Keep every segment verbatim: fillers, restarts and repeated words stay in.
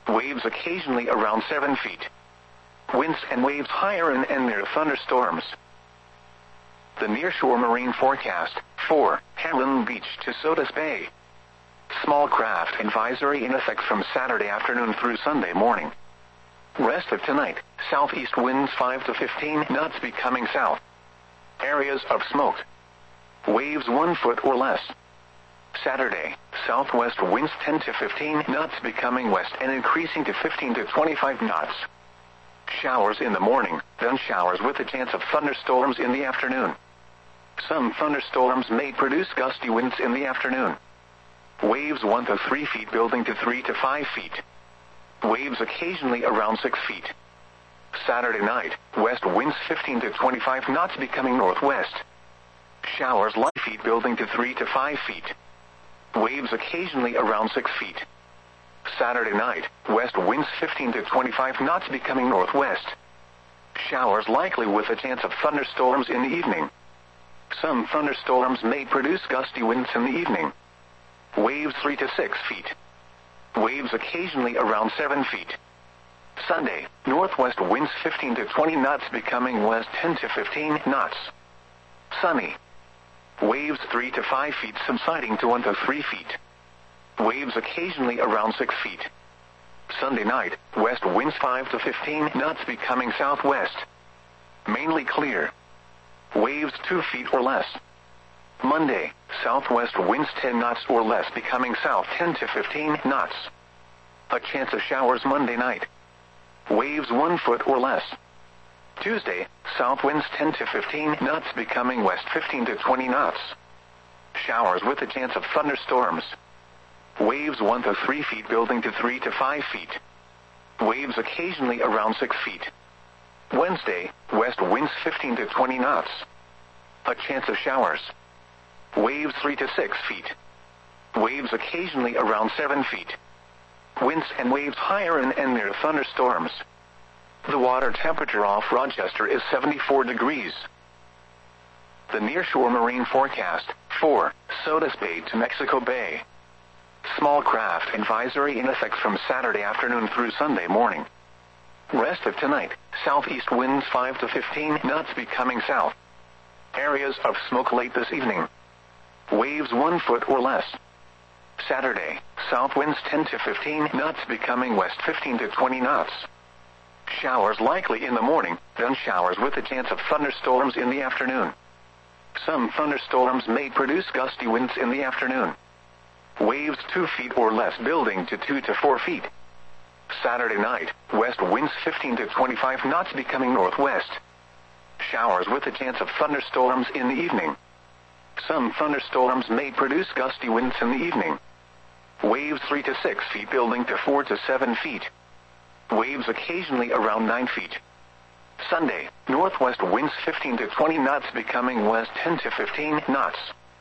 Waves occasionally around seven feet. Winds and waves higher and, and near thunderstorms. The nearshore marine forecast, for Heron Beach to Sodus Bay. Small craft advisory in effect from Saturday afternoon through Sunday morning. Rest of tonight, southeast winds five to fifteen knots becoming south. Areas of smoke. Waves one foot or less. Saturday, southwest winds ten to fifteen knots becoming west and increasing to fifteen to twenty-five knots. Showers in the morning, then showers with a chance of thunderstorms in the afternoon. Some thunderstorms may produce gusty winds in the afternoon. Waves one to three feet building to three to five feet. Waves occasionally around six feet. Saturday night, west winds fifteen to twenty-five knots becoming northwest. Showers light feet building to three to five feet. Waves occasionally around six feet. Saturday night, west winds fifteen to twenty-five knots becoming northwest. Showers likely with a chance of thunderstorms in the evening. Some thunderstorms may produce gusty winds in the evening. Waves three to six feet. Waves occasionally around seven feet. Sunday, northwest winds fifteen to twenty knots becoming west ten to fifteen knots. Sunny. Waves three to five feet subsiding to one to three feet. Waves occasionally around six feet. Sunday night, west winds five to fifteen knots becoming southwest. Mainly clear. Waves two feet or less. Monday, southwest winds ten knots or less becoming south ten to fifteen knots. A chance of showers Monday night. Waves one foot or less. Tuesday, south winds ten to fifteen knots becoming west fifteen to twenty knots. Showers with a chance of thunderstorms. Waves one to three feet building to three to five feet. Waves occasionally around six feet. Wednesday, west winds fifteen to twenty knots. A chance of showers. Waves three to six feet. Waves occasionally around seven feet. Winds and waves higher and, and near thunderstorms. The water temperature off Rochester is seventy-four degrees. The nearshore marine forecast, for Sodus Bay to Mexico Bay. Small craft advisory in effect from Saturday afternoon through Sunday morning. Rest of tonight, southeast winds five to fifteen knots becoming south. Areas of smoke late this evening. Waves one foot or less. Saturday, south winds ten to fifteen knots becoming west fifteen to twenty knots. Showers likely in the morning, then showers with a chance of thunderstorms in the afternoon. Some thunderstorms may produce gusty winds in the afternoon. Waves two feet or less building to two to four feet. Saturday night, west winds fifteen to twenty-five knots becoming northwest. Showers with a chance of thunderstorms in the evening. Some thunderstorms may produce gusty winds in the evening. Waves three to six feet building to four to seven feet. Waves occasionally around nine feet. Sunday, northwest winds fifteen to twenty knots becoming west ten to fifteen knots.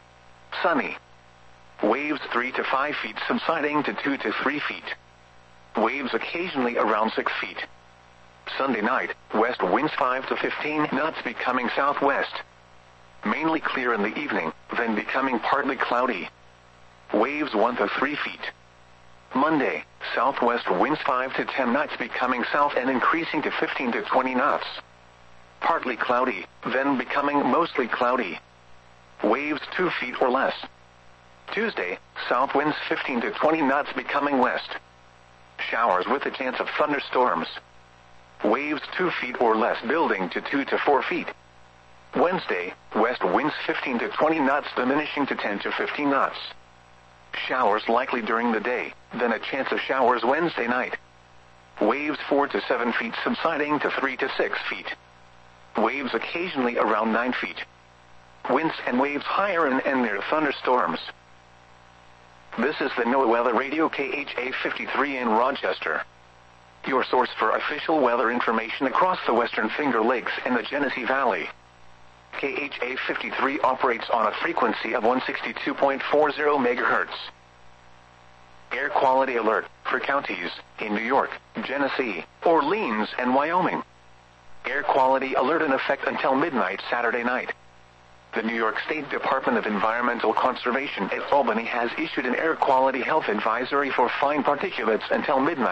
Sunny. Waves three to five feet subsiding to two to three feet. Waves occasionally around six feet. Sunday night, west winds five to fifteen knots becoming southwest. Mainly clear in the evening, then becoming partly cloudy. Waves one to three feet. Monday, southwest winds five to ten knots becoming south and increasing to fifteen to twenty knots. Partly cloudy, then becoming mostly cloudy. Waves two feet or less. Tuesday, south winds fifteen to twenty knots becoming west. Showers with a chance of thunderstorms. Waves two feet or less building to two to four feet. Wednesday, west winds fifteen to twenty knots diminishing to ten to fifteen knots. Showers likely during the day, then a chance of showers Wednesday night. Waves four to seven feet subsiding to three to six feet. Waves occasionally around nine feet. Winds and waves higher and, and near thunderstorms. This is the NOAA Weather Radio K H A fifty-three in Rochester. Your source for official weather information across the Western Finger Lakes and the Genesee Valley. K H A fifty-three operates on a frequency of one sixty-two point four zero megahertz. Air quality alert for counties in New York, Genesee, Orleans, and Wyoming. Air quality alert in effect until midnight Saturday night. The New York State Department of Environmental Conservation at Albany has issued an air quality health advisory for fine particulates until midnight.